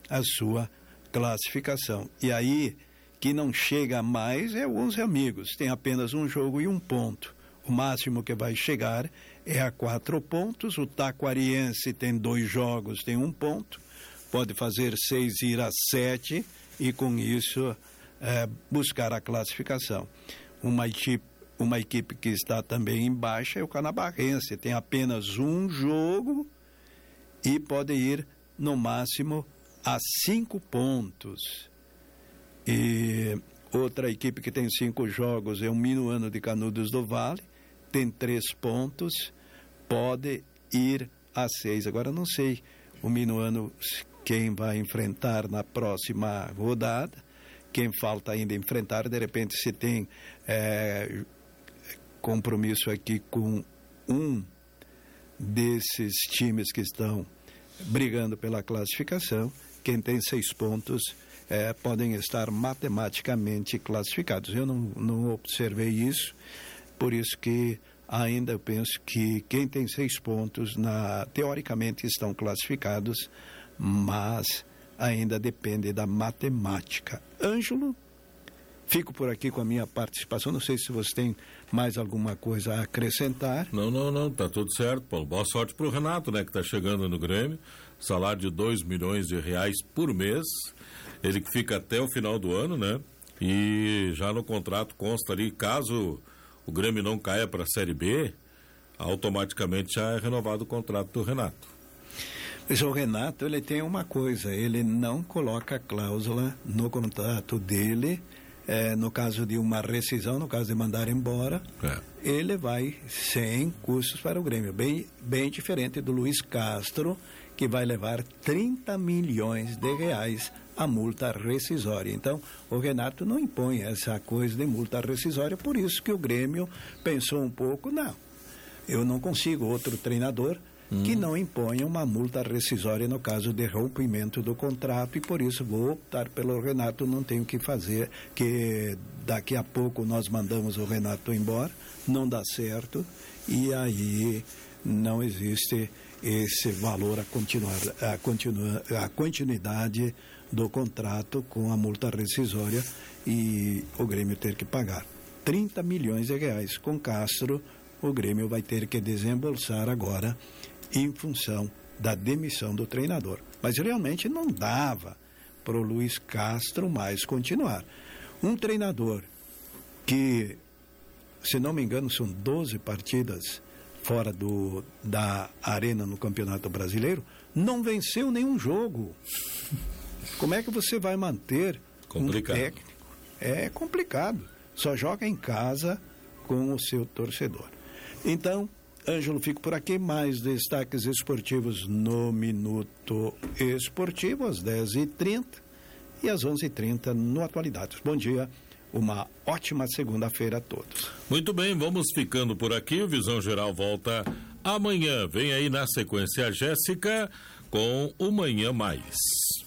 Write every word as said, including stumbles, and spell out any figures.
a sua classificação. E aí, que não chega mais é o onze Amigos, tem apenas um jogo e um ponto. O máximo que vai chegar é a quatro pontos. O Taquariense tem dois jogos, tem um ponto. Pode fazer seis ir a sete e com isso é, buscar a classificação. Uma equipe, uma equipe que está também em baixa é o Canabarrense, tem apenas um jogo e pode ir no máximo a cinco pontos. E outra equipe que tem cinco jogos é o Minuano de Canudos do Vale, tem três pontos, pode ir a seis. Agora não sei o Minuano quem vai enfrentar na próxima rodada, quem falta ainda enfrentar, de repente se tem é, compromisso aqui com um desses times que estão brigando pela classificação, quem tem seis pontos é, podem estar matematicamente classificados. Eu não, não observei isso, por isso que ainda eu penso que quem tem seis pontos, na, teoricamente estão classificados, mas ainda depende da matemática. Ângelo, fico por aqui com a minha participação. Não sei se você tem mais alguma coisa a acrescentar. Não, não, não, tá tudo certo, Paulo. Boa sorte pro Renato, né, que tá chegando no Grêmio, salário de dois milhões de reais por mês, ele que fica até o final do ano, né, e já no contrato consta ali, caso o Grêmio não caia para a Série B, automaticamente já é renovado o contrato do Renato. Mas o Renato, ele tem uma coisa, ele não coloca cláusula no contrato dele, é, no caso de uma rescisão, no caso de mandar embora, é. ele vai sem custos para o Grêmio, bem, bem diferente do Luiz Castro, que vai levar trinta milhões de reais a multa rescisória. Então, o Renato não impõe essa coisa de multa rescisória, por isso que o Grêmio pensou um pouco, não, eu não consigo outro treinador hum. que não imponha uma multa rescisória no caso de rompimento do contrato, e por isso vou optar pelo Renato, não tenho o que fazer, que daqui a pouco nós mandamos o Renato embora, não dá certo, e aí não existe esse valor a continuar, a, continua, a continuidade do contrato com a multa rescisória e o Grêmio ter que pagar trinta milhões de reais. Com Castro, o Grêmio vai ter que desembolsar agora em função da demissão do treinador. Mas realmente não dava para o Luiz Castro mais continuar. Um treinador que, se não me engano, são doze partidas fora do, da arena no Campeonato Brasileiro, não venceu nenhum jogo. Como é que você vai manter complicado. um técnico? É complicado. Só joga em casa com o seu torcedor. Então, Ângelo, fico por aqui. Mais destaques esportivos no Minuto Esportivo, às dez e trinta e às onze e trinta no Atualidades. Bom dia, uma ótima segunda-feira a todos. Muito bem, vamos ficando por aqui. O Visão Geral volta amanhã. Vem aí na sequência a Jéssica com o Manhã Mais.